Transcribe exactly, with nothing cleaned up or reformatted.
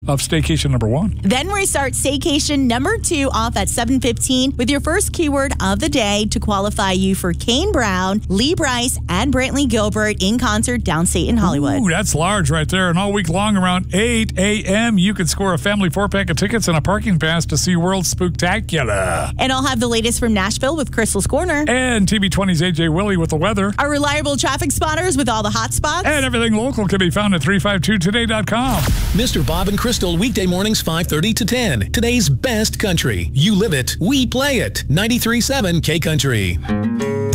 of staycation number one. Then we start staycation number two off at seven fifteen with your first keyword of the day to qualify you for Kane Brown, Lee Brice, and Brantley Gilbert in concert downstate in Hollywood. Ooh, that's large right there. And all week long around eight a.m., you can score a family four-pack of tickets and a parking pass to see World Spooktacular. And I'll have the latest from Nashville with Crystal's Corner. And T V twenty's A J Willie with the weather. Our reliable traffic spotters with all the hot spots. And everything local can be found at three five two today dot com. Mister Bob and Crystal, weekday mornings five thirty to ten. Today's best country. You live it, we play it. ninety-three point seven K Country.